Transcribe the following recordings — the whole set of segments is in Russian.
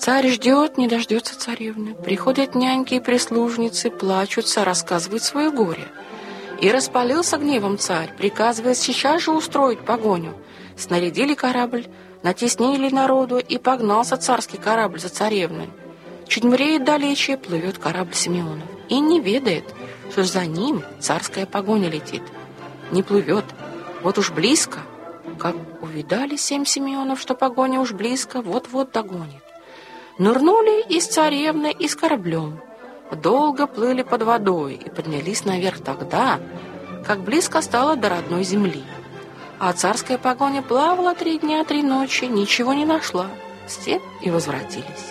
Царь ждет, не дождется царевны. Приходят няньки и прислужницы, плачутся, рассказывают свое горе. И распалился гневом царь, приказывая сейчас же устроить погоню. Снарядили корабль, натеснили народу, и погнался царский корабль за царевной. Чуть мреет далече, плывет корабль Симеонов. И не ведает, что за ним царская погоня летит. Не плывет, вот уж близко. Как увидали 7 Симеонов, что погоня уж близко, вот-вот догонит. Нырнули и с царевной, и с кораблем. Долго плыли под водой и поднялись наверх тогда, как близко стало до родной земли. А царская погоня плавала 3 дня, 3 ночи, ничего не нашла. С тем и возвратились.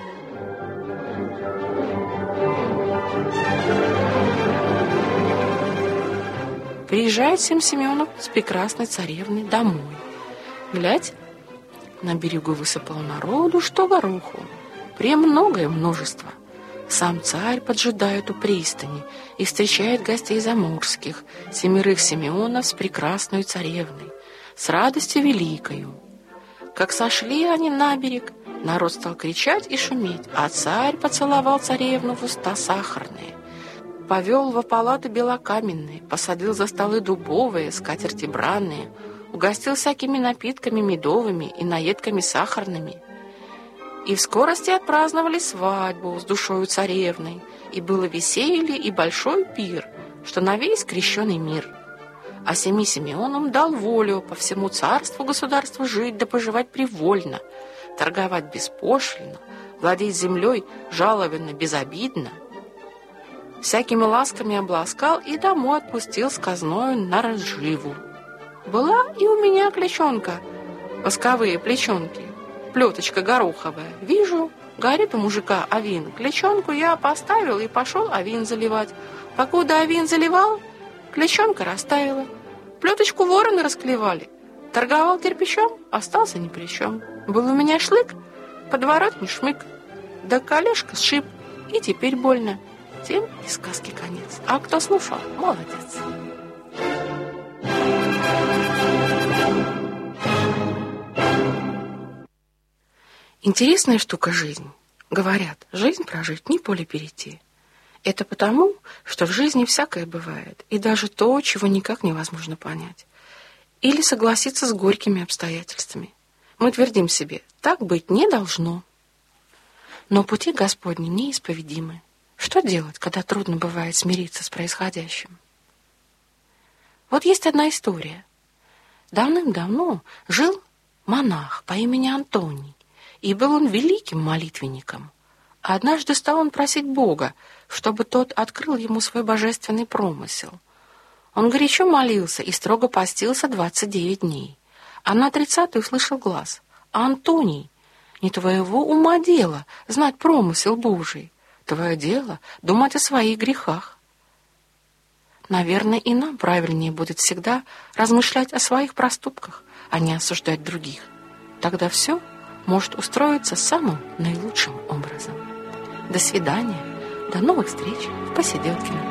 Приезжает 7 Симеонов с прекрасной царевной домой. Глядь, на берегу высыпало народу, что гороху. Премногое множество. Сам царь поджидает у пристани и встречает гостей заморских, 7 Симеонов с прекрасной царевной, с радостью великою. Как сошли они на берег, народ стал кричать и шуметь, а царь поцеловал царевну в уста сахарные, повел во палаты белокаменные, посадил за столы дубовые, скатерти бранные, угостил всякими напитками медовыми и наедками сахарными. И в скорости отпраздновали свадьбу с душою царевной, и было веселье и большой пир, что на весь крещеный мир. А 7 Симеонам дал волю по всему царству государству жить да поживать привольно, торговать беспошлино, владеть землей жалованно, безобидно. Всякими ласками обласкал и домой отпустил с казною на разживу. Была и у меня клячонка, восковые плечонки, плеточка гороховая. Вижу, горит у мужика овин. Клячонку я поставил и пошел овин заливать. Покуда овин заливал, клячонка растаяла. Плеточку вороны расклевали. Торговал кирпичом, остался ни при чем. Был у меня шлык, подворотный шмык. Да колешка сшиб, и теперь больно. Тем и сказки конец. А кто слушал, молодец. Интересная штука жизнь. Говорят, жизнь прожить, не поле перейти. Это потому, что в жизни всякое бывает, и даже то, чего никак невозможно понять. Или согласиться с горькими обстоятельствами. Мы твердим себе, так быть не должно. Но пути Господни неисповедимы. Что делать, когда трудно бывает смириться с происходящим? Вот есть одна история. Давным-давно жил монах по имени Антоний, и был он великим молитвенником. А однажды стал он просить Бога, чтобы тот открыл ему свой божественный промысел. Он горячо молился и строго постился 29 дней. А на 30-й услышал глас: «Антоний, не твоего ума дело знать промысел Божий. Твое дело думать о своих грехах». Наверное, и нам правильнее будет всегда размышлять о своих проступках, а не осуждать других. Тогда все может устроиться самым наилучшим образом. До свидания, до новых встреч в Посиделкино.